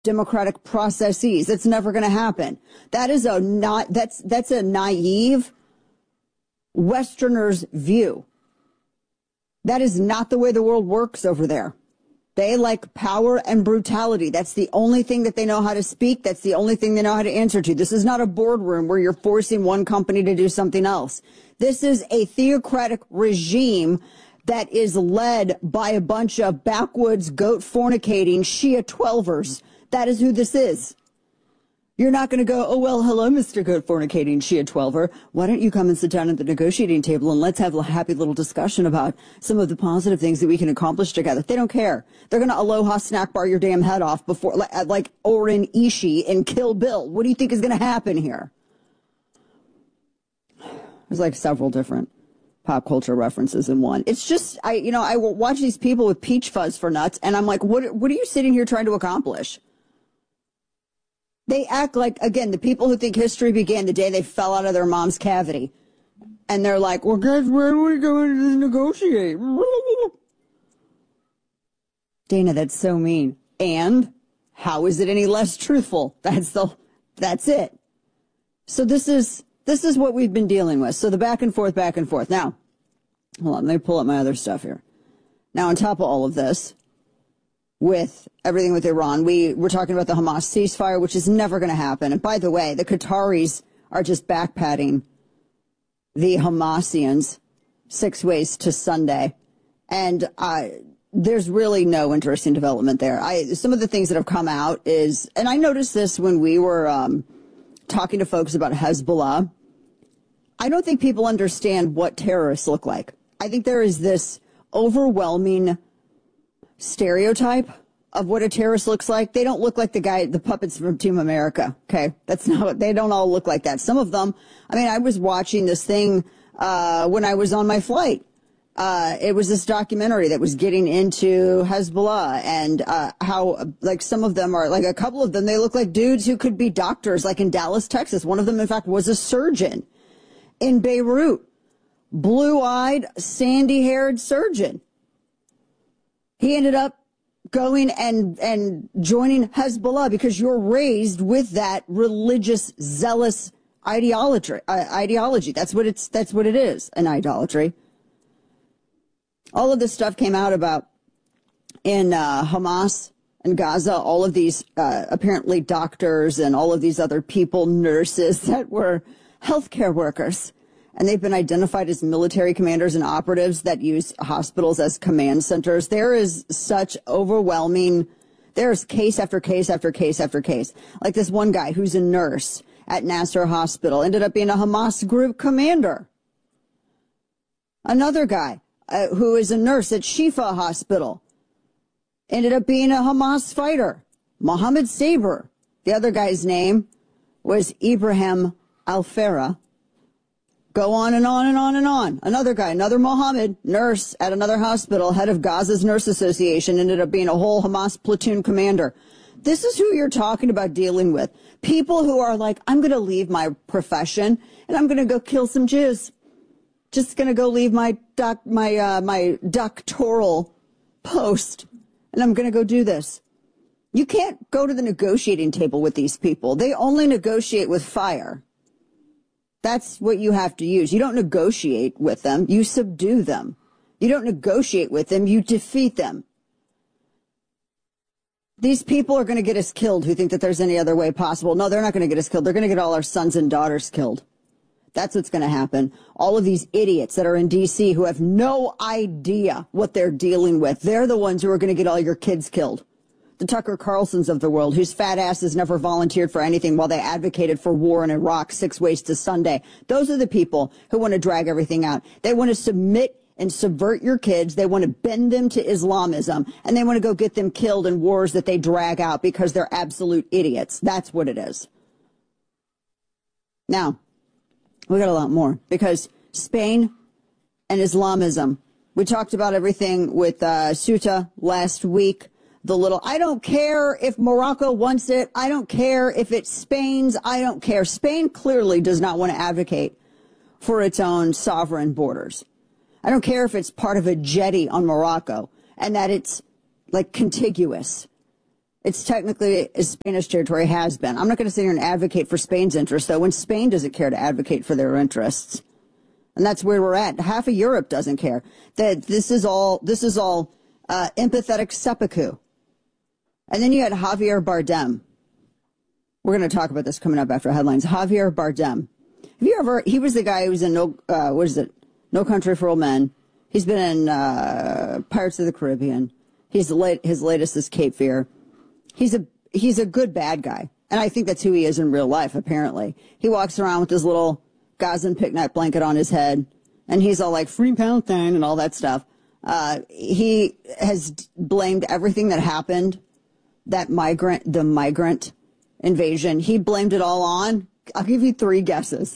democratic processes. It's never going to happen. That's a naive Westerners' view. That is not the way the world works over there. They like power and brutality. That's the only thing that they know how to speak. That's the only thing they know how to answer to. This is not a boardroom where you're forcing one company to do something else. This is a theocratic regime that is led by a bunch of backwoods, goat fornicating Shia 12ers. That is who this is. You're not going to go, oh, well, hello, Mr. Goat fornicating Shia 12er. Why don't you come and sit down at the negotiating table and let's have a happy little discussion about some of the positive things that we can accomplish together. They don't care. They're going to aloha snack bar your damn head off before, like Oren Ishii in Kill Bill. What do you think is going to happen here? There's like several different pop culture references in one. It's just, I watch these people with peach fuzz for nuts and I'm like, what are you sitting here trying to accomplish? They act like, again, the people who think history began the day they fell out of their mom's cavity. And they're like, well, guys, when are we going to negotiate? Dana, that's so mean. And how is it any less truthful? That's it. So this is what we've been dealing with. So the back and forth. Now, hold on, let me pull up my other stuff here. Now, on top of all of this, with everything with Iran, we're talking about the Hamas ceasefire, which is never going to happen. And by the way, the Qataris are just backpatting the Hamasians 6 ways to Sunday. And there's really no interesting development there. Some of the things that have come out is, and I noticed this when we were talking to folks about Hezbollah, I don't think people understand what terrorists look like. I think there is this overwhelming stereotype of what a terrorist looks like. They don't look like the puppets from Team America. Okay. That's not what, they don't all look like that. Some of them, I mean, I was watching this thing, when I was on my flight. It was this documentary that was getting into Hezbollah and, how, like, some of them are, like, a couple of them, they look like dudes who could be doctors, like in Dallas, Texas. One of them, in fact, was a surgeon in Beirut. Blue-eyed, sandy-haired surgeon. He ended up going and joining Hezbollah because you're raised with that religious, zealous ideology. That's what it is, an idolatry. All of this stuff came out about in Hamas and Gaza, all of these apparently doctors and all of these other people, nurses that were healthcare workers. And they've been identified as military commanders and operatives that use hospitals as command centers. There is such overwhelming, there's case after case after case after case. Like this one guy who's a nurse at Nasser Hospital ended up being a Hamas group commander. Another guy who is a nurse at Shifa Hospital ended up being a Hamas fighter. Mohammed Saber. The other guy's name was Ibrahim Al-Farah. Go on and on and on and on. Another guy, another Mohammed, nurse at another hospital, head of Gaza's Nurse Association, ended up being a whole Hamas platoon commander. This is who you're talking about dealing with. People who are like, I'm going to leave my profession and I'm going to go kill some Jews. Just going to go leave my doctoral post and I'm going to go do this. You can't go to the negotiating table with these people. They only negotiate with fire. That's what you have to use. You don't negotiate with them. You subdue them. You don't negotiate with them. You defeat them. These people are going to get us killed who think that there's any other way possible. No, they're not going to get us killed. They're going to get all our sons and daughters killed. That's what's going to happen. All of these idiots that are in D.C. who have no idea what they're dealing with, they're the ones who are going to get all your kids killed. The Tucker Carlsons of the world, whose fat asses never volunteered for anything while they advocated for war in Iraq 6 ways to Sunday. Those are the people who want to drag everything out. They want to submit and subvert your kids. They want to bend them to Islamism, and they want to go get them killed in wars that they drag out because they're absolute idiots. That's what it is. Now, we got a lot more because Spain and Islamism. We talked about everything with Ceuta last week. I don't care if Morocco wants it. I don't care if it's Spain's. I don't care. Spain clearly does not want to advocate for its own sovereign borders. I don't care if it's part of a jetty on Morocco and that it's like contiguous. It's technically a Spanish territory, has been. I'm not going to sit here and advocate for Spain's interests, though, when Spain doesn't care to advocate for their interests. And that's where we're at. Half of Europe doesn't care. That this is all empathetic seppuku. And then you had Javier Bardem. We're going to talk about this coming up after headlines. Javier Bardem. He was the guy who was in No Country for Old Men. He's been in Pirates of the Caribbean. His latest is Cape Fear. He's a good bad guy. And I think that's who he is in real life, apparently. He walks around with his little Gazan picnic blanket on his head, and he's all like, free Palestine and all that stuff. He has blamed everything that happened, the migrant invasion. He blamed it all on. I'll give you 3 guesses.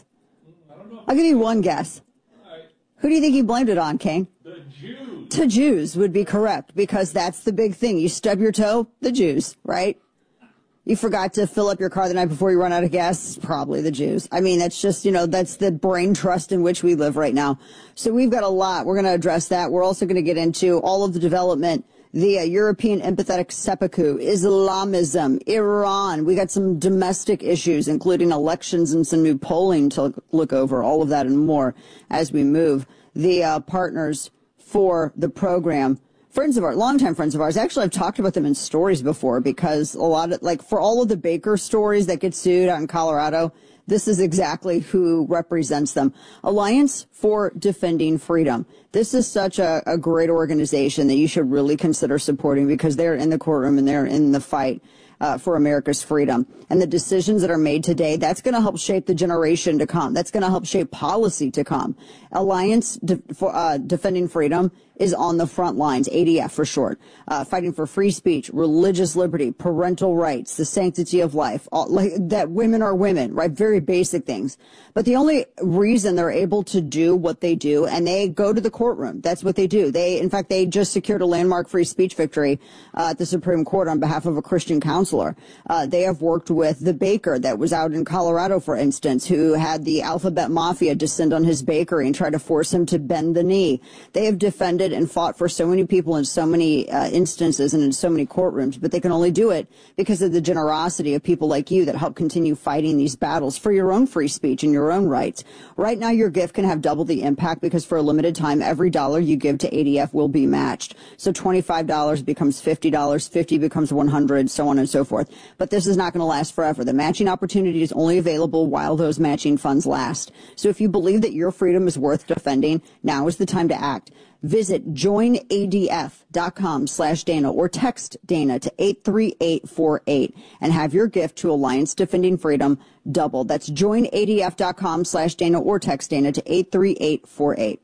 I'll give you 1 guess. Who do you think he blamed it on, Kane? The Jews. The Jews would be correct, because that's the big thing. You stub your toe, the Jews, right? You forgot to fill up your car the night before you run out of gas, probably the Jews. I mean, that's just, that's the brain trust in which we live right now. So we've got a lot. We're going to address that. We're also going to get into all of the development, the European empathetic seppuku, Islamism, Iran. We got some domestic issues, including elections and some new polling to look over, all of that and more as we move. The partners for the program, longtime friends of ours. Actually, I've talked about them in stories before, because a lot of, for all of the Baker stories that get sued out in Colorado, this is exactly who represents them. Alliance for Defending Freedom. This is such a great organization that you should really consider supporting, because they're in the courtroom and they're in the fight for America's freedom. And the decisions that are made today, that's going to help shape the generation to come. That's going to help shape policy to come. Alliance for Defending Freedom is on the front lines, ADF for short, fighting for free speech, religious liberty, parental rights, the sanctity of life, that women are women, right? Very basic things. But the only reason they're able to do what they do, and they go to the courtroom, that's what they do. In fact, they just secured a landmark free speech victory at the Supreme Court on behalf of a Christian counselor. They have worked with the baker that was out in Colorado, for instance, who had the alphabet mafia descend on his bakery and try to force him to bend the knee. They have defended and fought for so many people in so many instances and in so many courtrooms, but they can only do it because of the generosity of people like you that help continue fighting these battles for your own free speech and your own rights. Right now, your gift can have double the impact, because for a limited time, every dollar you give to ADF will be matched. So $25 becomes $50, $50 becomes $100, so on and so forth. But this is not going to last forever. The matching opportunity is only available while those matching funds last. So if you believe that your freedom is worth defending, now is the time to act. Visit joinadf.com/Dana or text Dana to 83848 and have your gift to Alliance Defending Freedom doubled. That's joinadf.com/Dana or text Dana to 83848.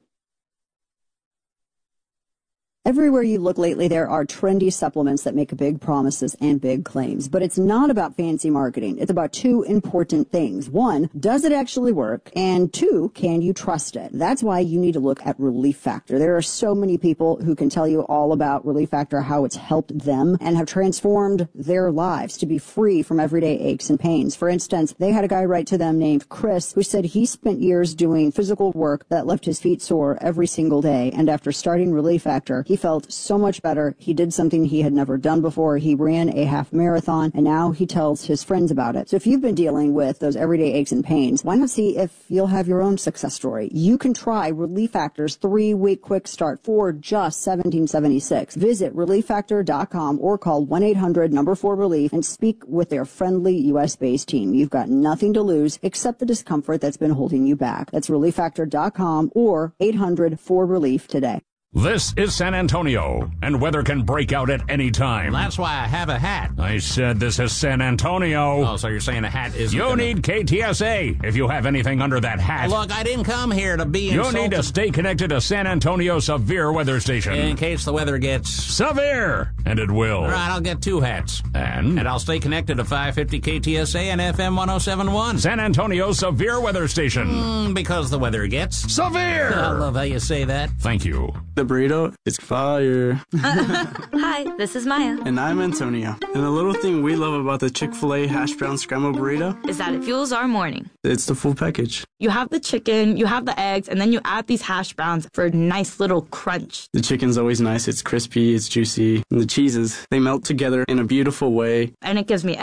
Everywhere you look lately, there are trendy supplements that make big promises and big claims. But it's not about fancy marketing. It's about 2 important things. 1, does it actually work? And 2, can you trust it? That's why you need to look at Relief Factor. There are so many people who can tell you all about Relief Factor, how it's helped them and have transformed their lives to be free from everyday aches and pains. For instance, they had a guy write to them named Chris who said he spent years doing physical work that left his feet sore every single day. And after starting Relief Factor, he felt so much better. He did something he had never done before. He ran a half marathon, and now he tells his friends about it. So if you've been dealing with those everyday aches and pains, why not see if you'll have your own success story? You can try Relief Factor's 3-week quick start for just $17.76. Visit ReliefFactor.com or call 1-800-4RELIEF and speak with their friendly U.S.-based team. You've got nothing to lose except the discomfort that's been holding you back. That's ReliefFactor.com or 800-4RELIEF today. This is San Antonio, and weather can break out at any time. That's why I have a hat. I said this is San Antonio. Oh, so you're saying a hat isn't You need KTSA if you have anything under that hat. Look, I didn't come here to be insulted. You need to stay connected to San Antonio Severe Weather Station. In case the weather gets... severe, and it will. All right, I'll get 2 hats. And I'll stay connected to 550 KTSA and FM 107.1. San Antonio Severe Weather Station. Because the weather gets... severe! I love how you say that. Thank you. The burrito is fire. Hi, this is Maya. And I'm Antonio. And the little thing we love about the Chick-fil-A hash brown scrambled burrito Is that it fuels our morning. it's the full package. You have the chicken, you have the eggs, and then you add these hash browns for a nice little crunch. The chicken's always nice. It's crispy, it's juicy. And the cheeses, they melt together in a beautiful way. And it gives me